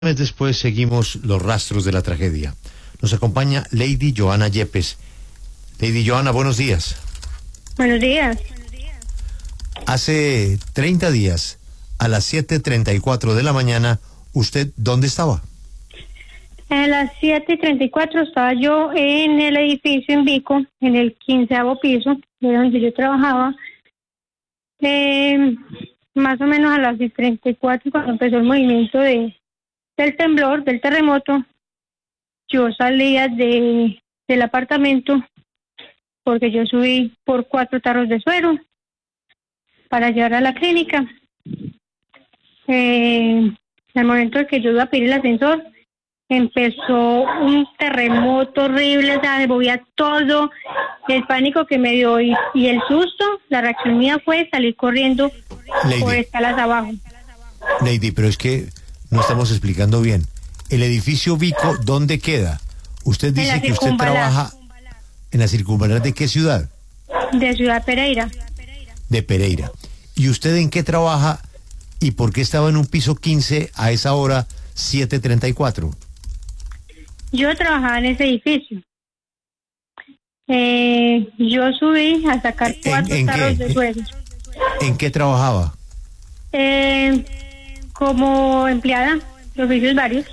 Después seguimos los rastros de la tragedia. Nos acompaña Lady Joana Yepes. Lady Joana, buenos días. Buenos días. Hace 30 días, a las 7:34 de la mañana, ¿usted dónde estaba? A las 7:34 estaba yo en el edificio en Vico, en el 15º piso, de donde yo trabajaba. Más o menos a las 7:34, cuando empezó el movimiento del temblor, del terremoto, yo salía del apartamento porque yo subí por 4 tarros de suero para llevar a la clínica. Al momento en que yo iba a pedir el ascensor, empezó un terremoto horrible, o sea, se movía todo, el pánico que me dio y el susto, la reacción mía fue salir corriendo por escalas abajo. Lady, pero es que no estamos explicando bien. El edificio Vico, ¿dónde queda? Usted dice que usted trabaja en la circunvalar ¿de qué ciudad? De Ciudad Pereira. De Pereira. ¿Y usted en qué trabaja y por qué estaba en un piso 15 a esa hora 7:34? Yo trabajaba en ese edificio. Yo subí a sacar 4 tarros de suero. ¿En qué trabajaba? Como empleada de oficios varios.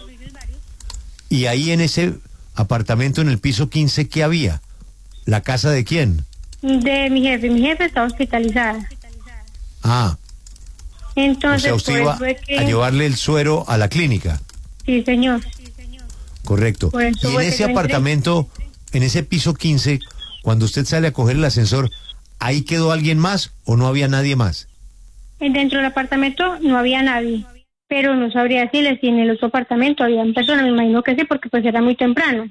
¿Y ahí en ese apartamento en el piso 15 qué había? ¿La casa de quién? De mi jefe. Mi jefe está hospitalizada. Ah. Entonces, o sea, usted iba a llevarle el suero a la clínica. Sí, señor. Correcto. Y en ese apartamento, en ese piso 15, cuando usted sale a coger el ascensor, ¿ahí quedó alguien más o no había nadie más? Dentro del apartamento no había nadie, pero no sabría decirle si en el otro apartamento había personas, me imagino que sí, porque pues era muy temprano.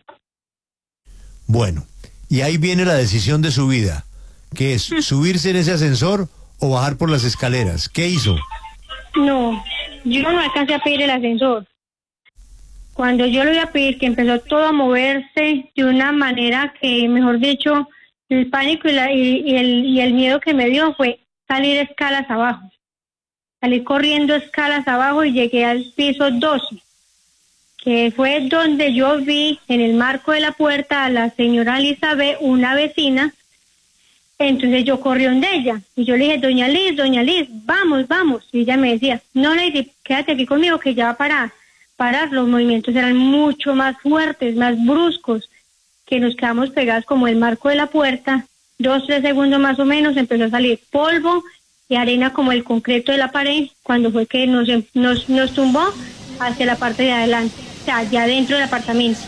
Bueno, y ahí viene la decisión de su vida, que es subirse en ese ascensor o bajar por las escaleras. ¿Qué hizo? No, yo no alcancé a pedir el ascensor. Cuando yo lo iba a pedir, que empezó todo a moverse de una manera que, mejor dicho, el pánico y el miedo que me dio fue salir escalas abajo. Salí corriendo escalas abajo y llegué al piso 12, que fue donde yo vi en el marco de la puerta a la señora Elizabeth, una vecina. Entonces yo corrí donde ella y yo le dije, doña Liz, vamos. Y ella me decía, no, Lady, quédate aquí conmigo que ya va a parar. Los movimientos eran mucho más fuertes, más bruscos, que nos quedamos pegados como el marco de la puerta. 2-3 segundos más o menos empezó a salir polvo y arena como el concreto de la pared, cuando fue que nos tumbó hacia la parte de adelante, o sea, ya dentro del apartamento.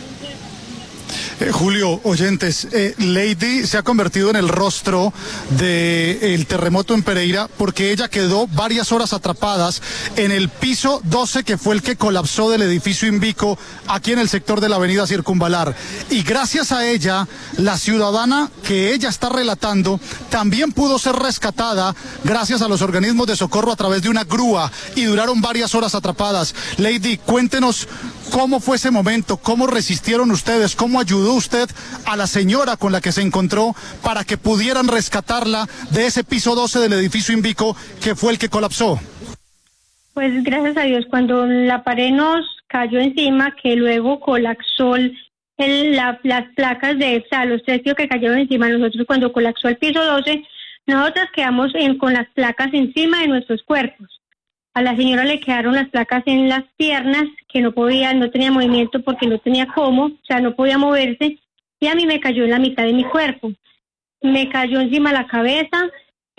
Julio, oyentes, Lady se ha convertido en el rostro del terremoto en Pereira porque ella quedó varias horas atrapadas en el piso 12, que fue el que colapsó del edificio Invico aquí en el sector de la avenida Circunvalar. Y gracias a ella, la ciudadana que ella está relatando también pudo ser rescatada gracias a los organismos de socorro a través de una grúa y duraron varias horas atrapadas. Lady, cuéntenos cómo fue ese momento, cómo resistieron ustedes, cómo ayudó usted a la señora con la que se encontró para que pudieran rescatarla de ese piso 12 del edificio Invico que fue el que colapsó. Pues gracias a Dios, cuando la pared nos cayó encima, que luego colapsó las placas o sea, los 3 que cayeron encima de nosotros cuando colapsó el piso 12, nosotras quedamos con las placas encima de nuestros cuerpos. A la señora le quedaron las placas en las piernas, que no tenía movimiento porque no tenía cómo, o sea, no podía moverse, y a mí me cayó en la mitad de mi cuerpo. Me cayó encima la cabeza,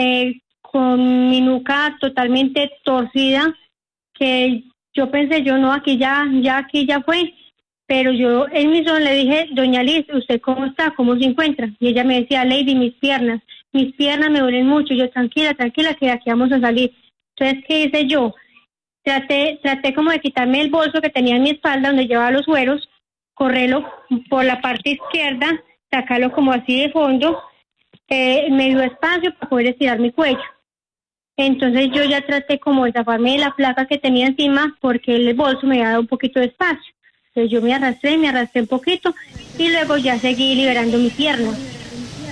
con mi nuca totalmente torcida, que yo pensé, aquí ya fue, pero yo en mi son le dije, doña Liz, ¿usted cómo está? ¿Cómo se encuentra? Y ella me decía, Lady, mis piernas me duelen mucho. Yo, tranquila, que de aquí vamos a salir. Entonces, ¿qué hice yo? Traté como de quitarme el bolso que tenía en mi espalda, donde llevaba los sueros, correrlo por la parte izquierda, sacarlo como así de fondo, me dio espacio para poder estirar mi cuello. Entonces yo ya traté como de zafarme de la placa que tenía encima, porque el bolso me había dado un poquito de espacio. Entonces yo me arrastré un poquito, y luego ya seguí liberando mi pierna.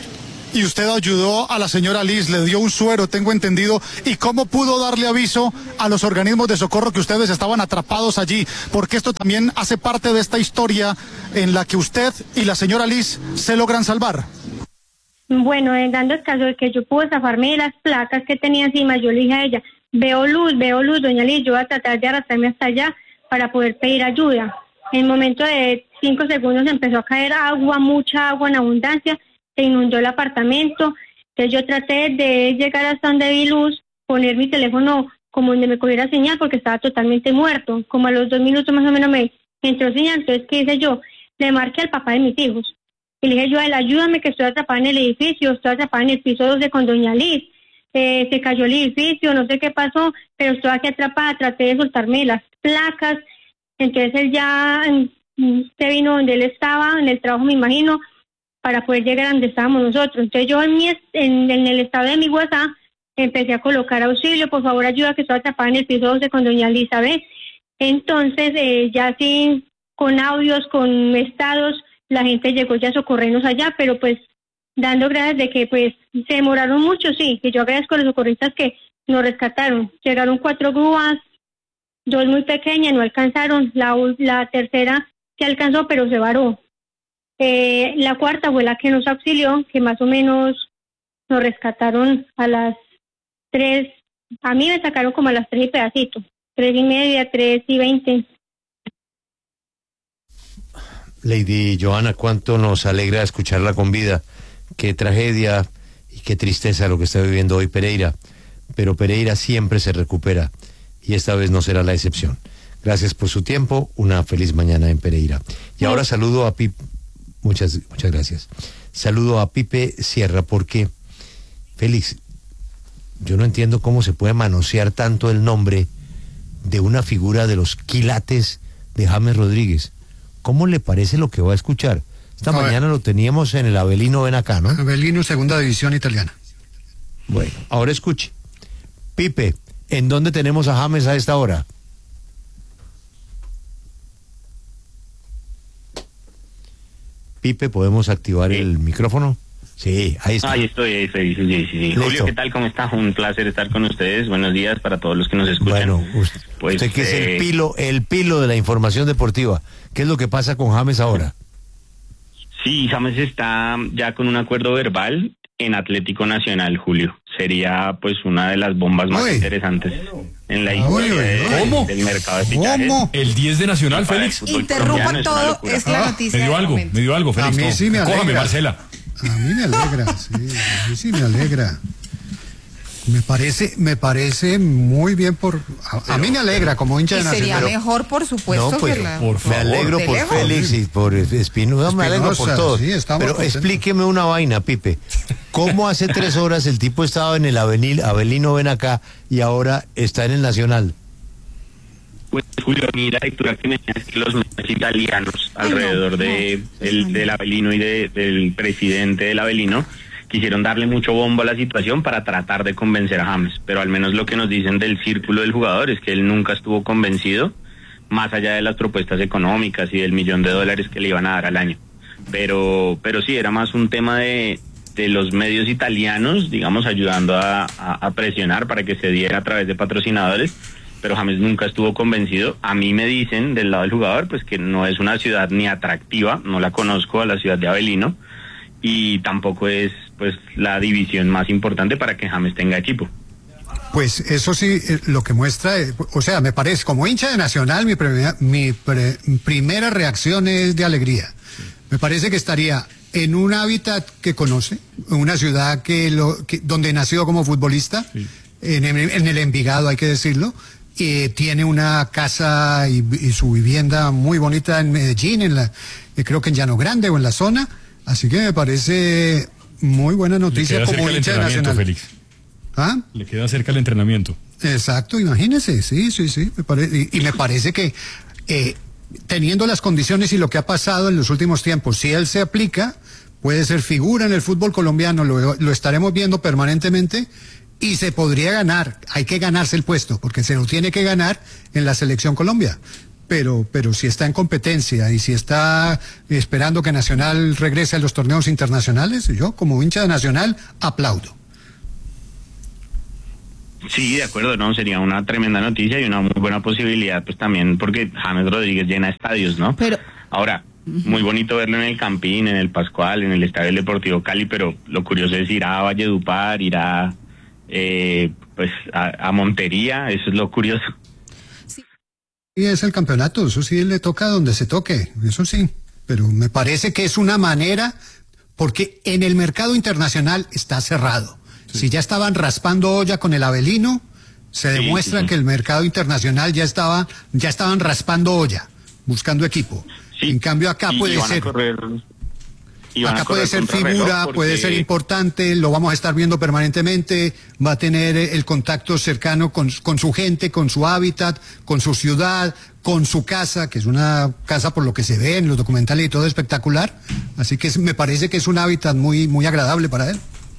y usted ayudó a la señora Liz, le dio un suero, tengo entendido, y cómo pudo darle aviso a los organismos de socorro que ustedes estaban atrapados allí, porque esto también hace parte de esta historia en la que usted y la señora Liz se logran salvar. Bueno, dando el caso de que yo pude zafarme de las placas que tenía encima, yo le dije a ella, veo luz, doña Liz, yo voy a tratar de arrastrarme hasta allá para poder pedir ayuda. En el momento de 5 segundos empezó a caer agua, mucha agua en abundancia, se inundó el apartamento. Entonces yo traté de llegar hasta donde vi luz, poner mi teléfono como donde me cogiera señal porque estaba totalmente muerto. Como a los 2 minutos más o menos me entró señal. Entonces, ¿qué hice yo? Le marqué al papá de mis hijos. Y le dije yo a él, ayúdame que estoy atrapada en el edificio, estoy atrapada en el piso 12 con doña Liz. Se cayó el edificio, no sé qué pasó, pero estoy aquí atrapada, traté de soltarme las placas. Entonces él ya se vino donde él estaba, en el trabajo me imagino, para poder llegar a donde estábamos nosotros. Entonces yo en el estado de mi WhatsApp empecé a colocar auxilio, por favor ayuda que estoy atrapada en el piso 12 con doña Elizabeth. Entonces ya así con audios, con estados, la gente llegó ya a socorrernos allá, pero pues dando gracias de que pues se demoraron mucho, sí, que yo agradezco a los socorristas que nos rescataron. Llegaron 4 grúas, 2 muy pequeñas, no alcanzaron, la tercera se alcanzó pero se varó. La cuarta fue la que nos auxilió, que más o menos nos rescataron a las 3, a mí me sacaron como a las 3 y pedacito, 3:30, 3:20. Lady Johanna, cuánto nos alegra escucharla con vida. Qué tragedia y qué tristeza lo que está viviendo hoy Pereira, pero Pereira siempre se recupera y esta vez no será la excepción. Gracias por su tiempo, una feliz mañana en Pereira. Y ahora saludo a Pipe, muchas gracias. Saludo a Pipe Sierra porque, Félix, yo no entiendo cómo se puede manosear tanto el nombre de una figura de los quilates de James Rodríguez. ¿Cómo le parece lo que va a escuchar? Esta mañana lo teníamos en el Avelino ven acá, ¿no? Avelino, segunda división italiana. Bueno, ahora escuche. Pipe, ¿en dónde tenemos a James a esta hora? Pipe, ¿podemos activar el micrófono? Sí, ahí está. Ahí estoy, sí. Julio, ¿qué tal? ¿Cómo está? Un placer estar con ustedes. Buenos días para todos los que nos escuchan. Bueno, usted que es el pilo de la información deportiva. ¿Qué es lo que pasa con James ahora? Sí, James está ya con un acuerdo verbal en Atlético Nacional, Julio. Sería pues una de las bombas más interesantes en la historia del mercado de fichajes. ¿Cómo? El 10 de Nacional, Félix. Interrumpan todo, es la noticia. Me dio algo, Félix. A mí sí me alegra. Cójame, Marcela. A mí me alegra, sí, a mí sí me alegra. Me parece muy bien a mí me alegra como hincha de Nacional. Sería mejor, por supuesto, no, pues, me alegro por Félix y por Espinosa, me alegro por todos. Sí, pero contentos. Explíqueme una vaina, Pipe. ¿Cómo hace 3 horas el tipo estaba en el Avelino ven acá y ahora está en el Nacional? Pues Julio, mira la lectura que me hacen los medios italianos alrededor del Avelino y del presidente del Avelino. Quisieron darle mucho bombo a la situación para tratar de convencer a James, pero al menos lo que nos dicen del círculo del jugador es que él nunca estuvo convencido, más allá de las propuestas económicas y del $1.000.000 que le iban a dar al año. Pero sí, era más un tema de los medios italianos, digamos, ayudando a presionar para que se diera a través de patrocinadores, pero James nunca estuvo convencido. A mí me dicen del lado del jugador pues que no es una ciudad ni atractiva, no la conozco a la ciudad de Avelino, y tampoco es pues la división más importante para que James tenga equipo. Pues eso sí, lo que muestra, o sea, me parece, como hincha de Nacional, mi primera reacción es de alegría. Me parece que estaría en un hábitat que conoce, en una ciudad donde nació como futbolista, en el Envigado, hay que decirlo. Tiene una casa y su vivienda muy bonita en Medellín, creo que en Llano Grande o en la zona. Así que me parece muy buena noticia como hincha de Nacional. Félix. ¿Ah? Le queda cerca el entrenamiento. Exacto, imagínese, sí, me parece, y me parece que teniendo las condiciones y lo que ha pasado en los últimos tiempos, si él se aplica, puede ser figura en el fútbol colombiano, lo estaremos viendo permanentemente y se podría ganar, hay que ganarse el puesto, porque se lo tiene que ganar en la Selección Colombia. pero si está en competencia y si está esperando que Nacional regrese a los torneos internacionales, yo como hincha de Nacional aplaudo. Sí, de acuerdo, no, sería una tremenda noticia y una muy buena posibilidad, pues también porque James Rodríguez llena estadios, ¿no? Pero ahora, muy bonito verlo en el Campín, en el Pascual, en el Estadio del Deportivo Cali, pero lo curioso es ir a Valledupar, ir a Montería, eso es lo curioso. Y es el campeonato, eso sí le toca donde se toque, eso sí, pero me parece que es una manera, porque en el mercado internacional está cerrado. Sí. Si ya estaban raspando olla con el Avelino, se demuestra que el mercado internacional ya estaban raspando olla, buscando equipo. Sí. En cambio acá puede ser... Acá puede ser figura, porque... puede ser importante, lo vamos a estar viendo permanentemente, va a tener el contacto cercano con su gente, con su hábitat, con su ciudad, con su casa, que es una casa por lo que se ve en los documentales y todo espectacular. Así que me parece que es un hábitat muy, muy agradable para él.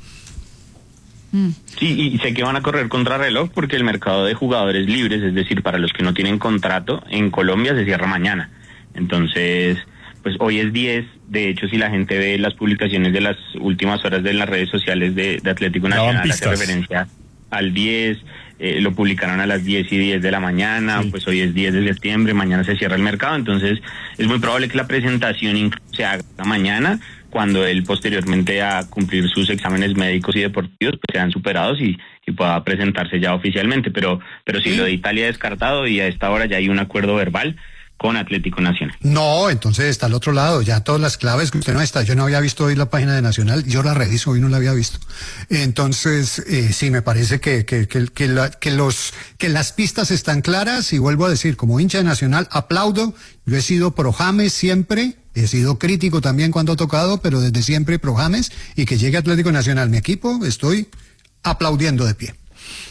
Sí, y sé que van a correr contrarreloj porque el mercado de jugadores libres, es decir, para los que no tienen contrato, en Colombia se cierra mañana. Entonces... pues hoy es 10, de hecho si la gente ve las publicaciones de las últimas horas de las redes sociales de Atlético Nacional, hace referencia al 10, lo publicaron a las 10:10 de la mañana, sí. Pues hoy es 10 de septiembre, mañana se cierra el mercado, entonces es muy probable que la presentación se haga mañana, cuando él posteriormente a cumplir sus exámenes médicos y deportivos pues sean superados y pueda presentarse ya oficialmente, pero sí, lo de Italia descartado y a esta hora ya hay un acuerdo verbal con Atlético Nacional. No, entonces está al otro lado, ya todas las claves que usted no está, yo no había visto hoy la página de Nacional, yo la reviso, hoy no la había visto. Entonces, sí, me parece que las pistas están claras y vuelvo a decir, como hincha de Nacional, aplaudo, yo he sido pro James siempre, he sido crítico también cuando ha tocado, pero desde siempre pro James y que llegue Atlético Nacional, mi equipo, estoy aplaudiendo de pie.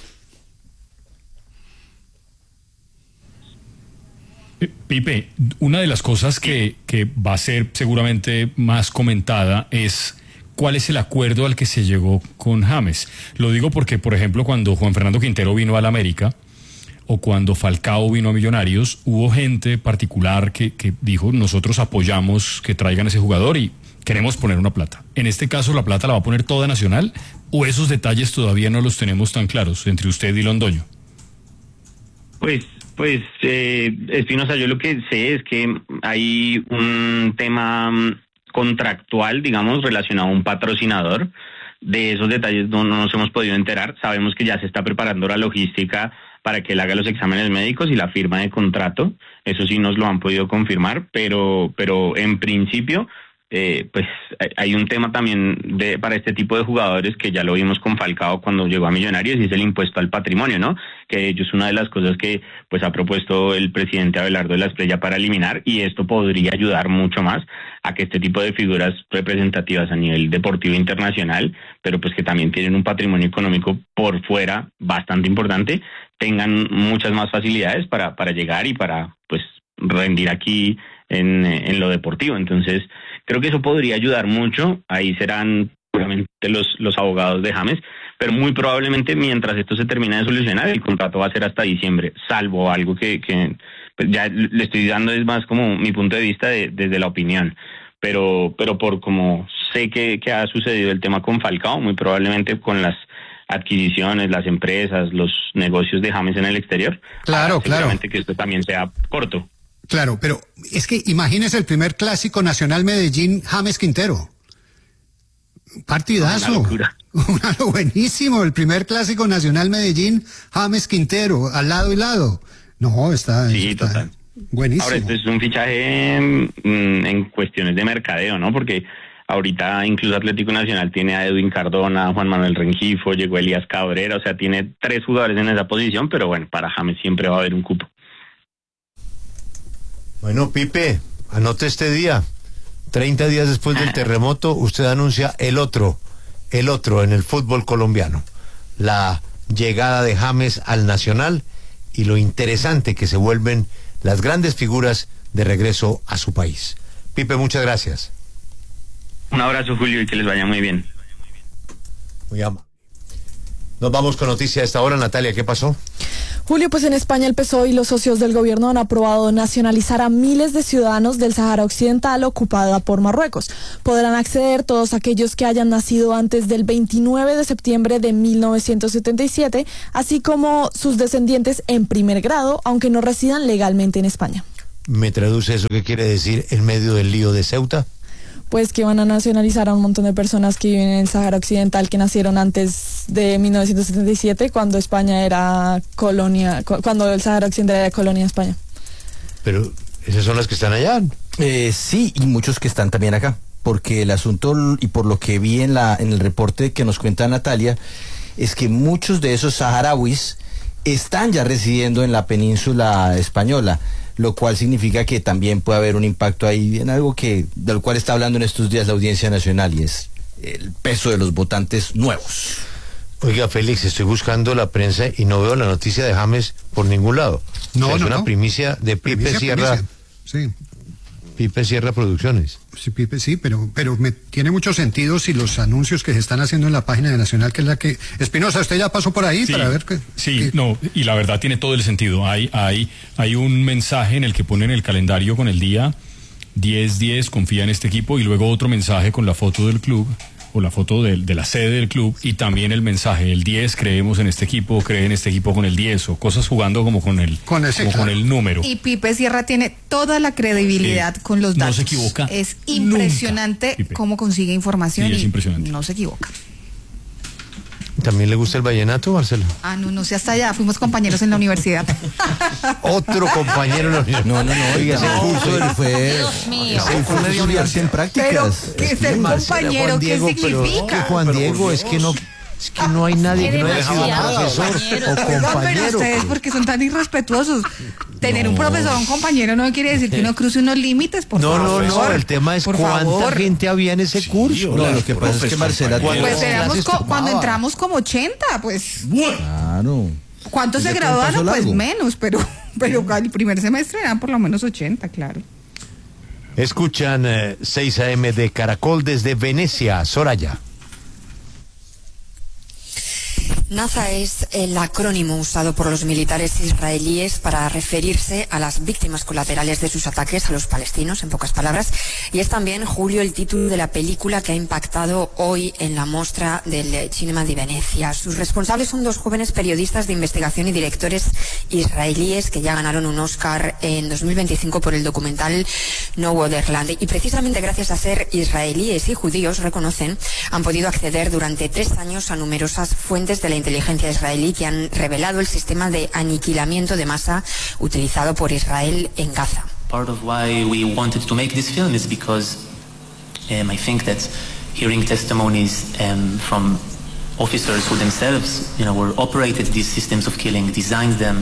Pipe, una de las cosas que va a ser seguramente más comentada es cuál es el acuerdo al que se llegó con James. Lo digo porque, por ejemplo, cuando Juan Fernando Quintero vino al América o cuando Falcao vino a Millonarios, hubo gente particular que dijo, nosotros apoyamos que traigan ese jugador y queremos poner una plata. En este caso, ¿la plata la va a poner toda Nacional o esos detalles todavía no los tenemos tan claros entre usted y Londoño? Pues, Espinosa, yo lo que sé es que hay un tema contractual, digamos, relacionado a un patrocinador. De esos detalles no nos hemos podido enterar. Sabemos que ya se está preparando la logística para que él haga los exámenes médicos y la firma de contrato. Eso sí nos lo han podido confirmar, pero en principio... pues hay un tema también para este tipo de jugadores que ya lo vimos con Falcao cuando llegó a Millonarios y es el impuesto al patrimonio, ¿no? Que es una de las cosas que pues ha propuesto el presidente Abelardo de la Espriella para eliminar y esto podría ayudar mucho más a que este tipo de figuras representativas a nivel deportivo internacional, pero pues que también tienen un patrimonio económico por fuera bastante importante, tengan muchas más facilidades para llegar y para pues rendir aquí en lo deportivo. Entonces creo que eso podría ayudar mucho. Ahí serán seguramente los abogados de James, pero muy probablemente mientras esto se termine de solucionar, el contrato va a ser hasta diciembre, salvo algo que pues ya le estoy dando es más como mi punto de vista desde la opinión. Pero por como sé que ha sucedido el tema con Falcao, muy probablemente con las adquisiciones, las empresas, los negocios de James en el exterior. Claro. Seguramente que esto también sea corto. Claro, pero es que imagínese el primer clásico nacional Medellín, James Quintero. Partidazo. Una locura. Buenísimo, el primer clásico nacional Medellín, James Quintero, al lado y lado. No, está total. Buenísimo. Ahora, esto es un fichaje en cuestiones de mercadeo, ¿no? Porque ahorita incluso Atlético Nacional tiene a Edwin Cardona, Juan Manuel Rengifo, llegó Elías Cabrera, o sea, tiene 3 jugadores en esa posición, pero bueno, para James siempre va a haber un cupo. Bueno, Pipe, anote este día. 30 días después del terremoto, usted anuncia el otro en el fútbol colombiano. La llegada de James al Nacional y lo interesante que se vuelven las grandes figuras de regreso a su país. Pipe, muchas gracias. Un abrazo, Julio, y que les vaya muy bien. Muy amable. Nos vamos con noticia a esta hora. Natalia, ¿qué pasó? Julio, pues en España el PSOE y los socios del gobierno han aprobado nacionalizar a miles de ciudadanos del Sáhara Occidental ocupada por Marruecos. Podrán acceder todos aquellos que hayan nacido antes del 29 de septiembre de 1977, así como sus descendientes en primer grado, aunque no residan legalmente en España. ¿Me traduce eso qué quiere decir en medio del lío de Ceuta? Pues que van a nacionalizar a un montón de personas que viven en el Sáhara Occidental, que nacieron antes de 1977, cuando España era colonia, cuando el Sáhara Occidental era colonia de España. Pero esas son las que están allá. Sí, y muchos que están también acá, porque el asunto, y por lo que vi en el reporte que nos cuenta Natalia, es que muchos de esos saharauis están ya residiendo en la península española, lo cual significa que también puede haber un impacto ahí en algo del cual está hablando en estos días la Audiencia Nacional, y es el peso de los votantes nuevos. Oiga, Félix, estoy buscando la prensa y no veo la noticia de James por ningún lado. No, es una primicia de Pipe Sierra. Sí. Pipe Sierra Producciones. Sí, Pipe, sí, pero tiene mucho sentido si los anuncios que se están haciendo en la página de Nacional, que es la que... Espinosa, ¿usted ya pasó por ahí para ver qué? Sí, no, y la verdad tiene todo el sentido. Hay un mensaje en el que ponen el calendario con el día 10-10, confía en este equipo, y luego otro mensaje con la foto del club, o la foto de la sede del club, y también el mensaje, el 10, creemos en este equipo, cree en este equipo con el 10, o cosas jugando como con el número. Y Pipe Sierra tiene toda la credibilidad con los datos. No se equivoca. Es impresionante nunca, cómo consigue información, sí, es impresionante. No se equivoca. ¿También le gusta el vallenato, Marcelo? No sé, hasta allá, fuimos compañeros en la universidad. Otro compañero en la universidad. No, oiga, ese curso fue... Dios mío. Ese curso de estudiarse en prácticas. Pero, ¿qué es el compañero? ¿Qué significa? Juan Diego, es que no hay nadie que no haya sido profesor o compañero. Pero ustedes, porque son tan irrespetuosos. Tener un profesor o un compañero no quiere decir que uno cruce unos límites, por favor. No, el tema es cuánta gente había en ese curso. No, lo que pasa es que Marcela... Pues éramos cuando entramos como 80, pues... Claro. ¿Cuántos se graduaron? Pues menos, pero el primer semestre eran por lo menos 80, claro. Escuchan 6 AM de Caracol desde Venecia, Soraya. Naza es el acrónimo usado por los militares israelíes para referirse a las víctimas colaterales de sus ataques a los palestinos, en pocas palabras, y es también, Julio, el título de la película que ha impactado hoy en la mostra del Cinema de Venecia. Sus responsables son 2 jóvenes periodistas de investigación y directores israelíes que ya ganaron un Oscar en 2025 por el documental No Wonderland, y precisamente gracias a ser israelíes y judíos, reconocen, han podido acceder durante 3 años a numerosas fuentes de la inteligencia israelí que han revelado el sistema de aniquilamiento de masa utilizado por Israel en Gaza. Part of why we wanted to make this film is because I think that hearing testimonies from officers who themselves, were operated these systems of killing, designed them,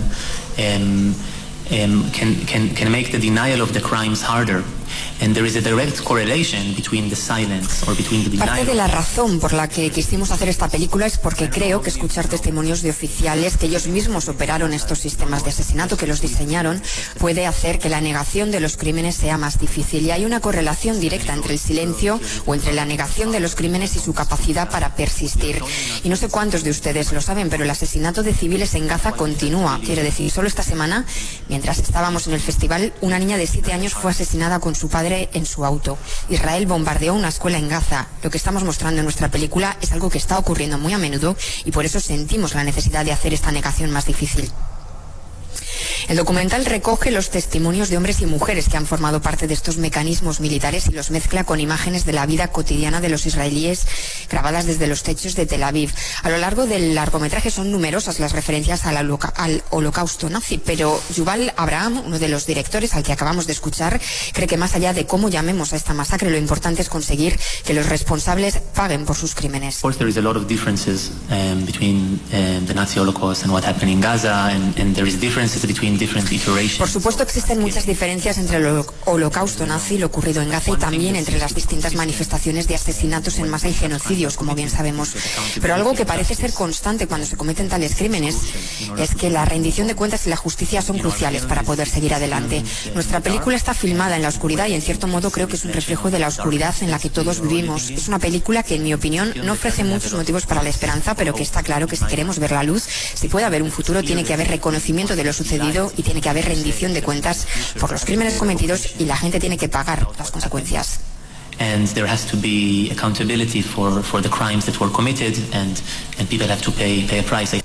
can make the denial of the crimes harder. And there is a direct correlation between the silence or between the denial. Parte de la razón por la que quisimos hacer esta película es porque creo que escuchar testimonios de oficiales que ellos mismos operaron estos sistemas de asesinato, que los diseñaron, puede hacer que la negación de los crímenes sea más difícil. Y hay una correlación directa entre el silencio o entre la negación de los crímenes y su capacidad para persistir. Y no sé cuántos de ustedes lo saben, pero el asesinato de civiles en Gaza continúa. Quiere decir, solo esta semana, mientras estábamos en el festival, una niña de 7 años fue asesinada con su padre en su auto. Israel bombardeó una escuela en Gaza. Lo que estamos mostrando en nuestra película es algo que está ocurriendo muy a menudo y por eso sentimos la necesidad de hacer esta negación más difícil. El documental recoge los testimonios de hombres y mujeres que han formado parte de estos mecanismos militares y los mezcla con imágenes de la vida cotidiana de los israelíes grabadas desde los techos de Tel Aviv. A lo largo del largometraje son numerosas las referencias al holocausto nazi, pero Yuval Abraham, uno de los directores al que acabamos de escuchar, cree que más allá de cómo llamemos a esta masacre, lo importante es conseguir que los responsables paguen por sus crímenes. Of course, there is a lot of differences between the Nazi Holocaust and what happened in Gaza, and there is differences between in different iterations. Por supuesto existen muchas diferencias entre el holocausto nazi y lo ocurrido en Gaza y también entre las distintas manifestaciones de asesinatos en masa y genocidios, como bien sabemos. Pero algo que parece ser constante cuando se cometen tales crímenes es que la rendición de cuentas y la justicia son cruciales para poder seguir adelante. Nuestra película está filmada en la oscuridad y en cierto modo creo que es un reflejo de la oscuridad en la que todos vivimos. Es una película que en mi opinión no ofrece muchos motivos para la esperanza, pero que está claro que si queremos ver la luz, si puede haber un futuro, tiene que haber reconocimiento de lo sucedido y tiene que haber rendición de cuentas por los crímenes cometidos y la gente tiene que pagar las consecuencias. And there has to be accountability for the crimes that were committed, and people have to pay a price.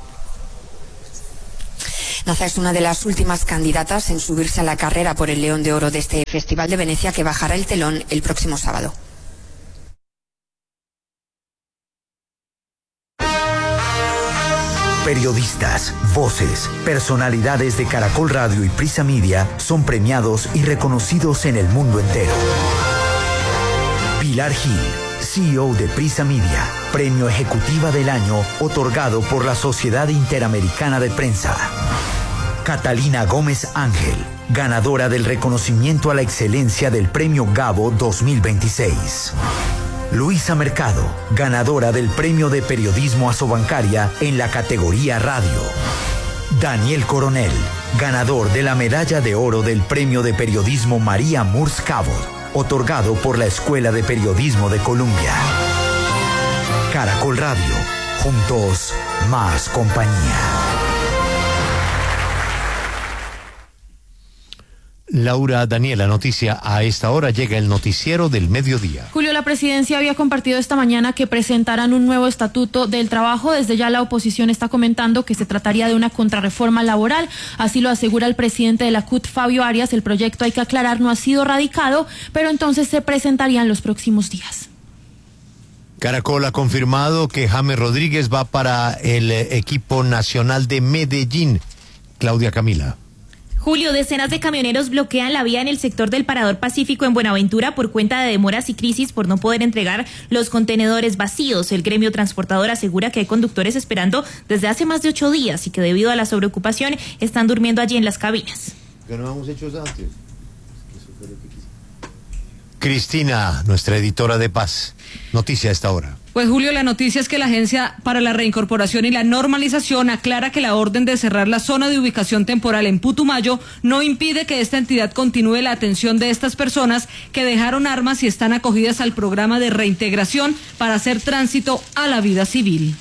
Naza es una de las últimas candidatas en subirse a la carrera por el León de Oro de este Festival de Venecia, que bajará el telón el próximo sábado. Periodistas, voces, personalidades de Caracol Radio y Prisa Media son premiados y reconocidos en el mundo entero. Pilar Gil, CEO de Prisa Media, Premio Ejecutiva del Año otorgado por la Sociedad Interamericana de Prensa. Catalina Gómez Ángel, ganadora del reconocimiento a la excelencia del Premio Gabo 2026. Luisa Mercado, ganadora del Premio de Periodismo Asobancaria en la categoría Radio. Daniel Coronel, ganador de la Medalla de Oro del Premio de Periodismo María Murs Cabot, otorgado por la Escuela de Periodismo de Columbia. Caracol Radio, juntos, más compañía. Laura Daniela, noticia a esta hora, llega el noticiero del mediodía. Julio, la presidencia había compartido esta mañana que presentarán un nuevo estatuto del trabajo. Desde ya la oposición está comentando que se trataría de una contrarreforma laboral. Así lo asegura el presidente de la CUT, Fabio Arias. El proyecto, hay que aclarar, no ha sido radicado, pero entonces se presentaría en los próximos días. Caracol ha confirmado que James Rodríguez va para el equipo nacional de Medellín. Claudia Camila. Julio, decenas de camioneros bloquean la vía en el sector del Parador Pacífico en Buenaventura por cuenta de demoras y crisis por no poder entregar los contenedores vacíos. El gremio transportador asegura que hay conductores esperando desde hace más de 8 días y que debido a la sobreocupación están durmiendo allí en las cabinas. ¿Qué no hemos hecho antes? Cristina, nuestra editora de Paz, noticia a esta hora. Pues Julio, la noticia es que la Agencia para la Reincorporación y la Normalización aclara que la orden de cerrar la zona de ubicación temporal en Putumayo no impide que esta entidad continúe la atención de estas personas que dejaron armas y están acogidas al programa de reintegración para hacer tránsito a la vida civil.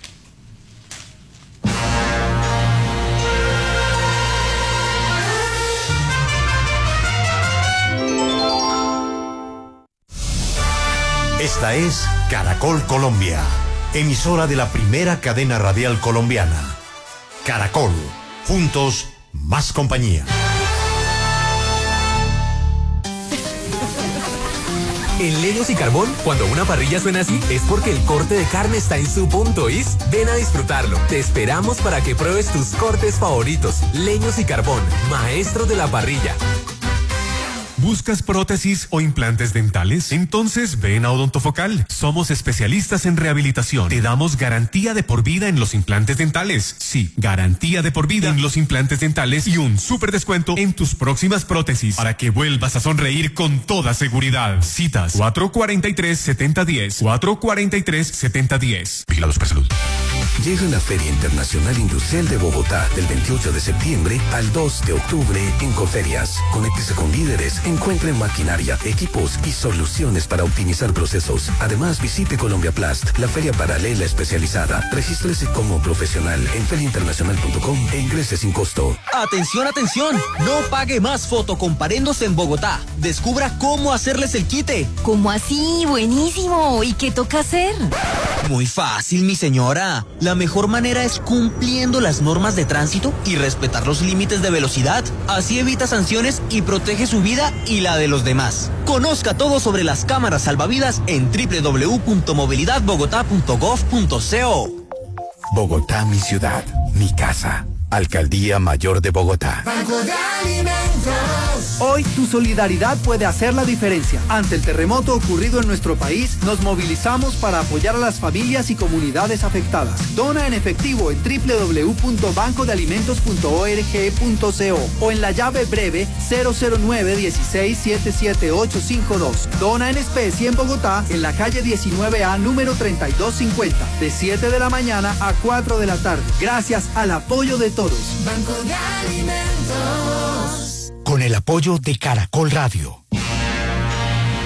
Esta es Caracol Colombia, emisora de la primera cadena radial colombiana. Caracol, juntos, más compañía. En Leños y Carbón, cuando una parrilla suena así, es porque el corte de carne está en su punto, ¿is? Ven a disfrutarlo. Te esperamos para que pruebes tus cortes favoritos. Leños y Carbón, maestros de la parrilla. ¿Buscas prótesis o implantes dentales? Entonces ven a Odontofocal. Somos especialistas en rehabilitación. Te damos garantía de por vida en los implantes dentales. Sí, garantía de por vida en los implantes dentales y un súper descuento en tus próximas prótesis para que vuelvas a sonreír con toda seguridad. Citas 443-7010. 443-7010. Vigilados por salud. Llega la Feria Internacional Industrial de Bogotá del 28 de septiembre al 2 de octubre en Coferias. Conéctese con líderes, encuentre maquinaria, equipos y soluciones para optimizar procesos. Además, visite Colombia Plast, la feria paralela especializada. Regístrese como profesional en feriainternacional.com e ingrese sin costo. ¡Atención, atención! No pague más fotocomparendos en Bogotá. Descubra cómo hacerles el quite. ¿Cómo así? Buenísimo. ¿Y qué toca hacer? Muy fácil, mi señora. La mejor manera es cumpliendo las normas de tránsito y respetar los límites de velocidad. Así evita sanciones y protege su vida y la de los demás. Conozca todo sobre las cámaras salvavidas en www.movilidadbogotá.gov.co. Bogotá, mi ciudad, mi casa. Alcaldía Mayor de Bogotá. Banco de Alimentos. Hoy tu solidaridad puede hacer la diferencia. Ante el terremoto ocurrido en nuestro país, nos movilizamos para apoyar a las familias y comunidades afectadas. Dona en efectivo en www.bancodealimentos.org.co o en la llave breve 009-16-77852. Dona en especie en Bogotá, en la calle 19A, número 3250, de 7 de la mañana a 4 de la tarde. Gracias al apoyo de todos. Banco de Alimentos. Con el apoyo de Caracol Radio.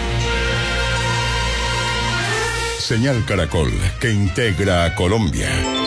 Señal Caracol, que integra a Colombia.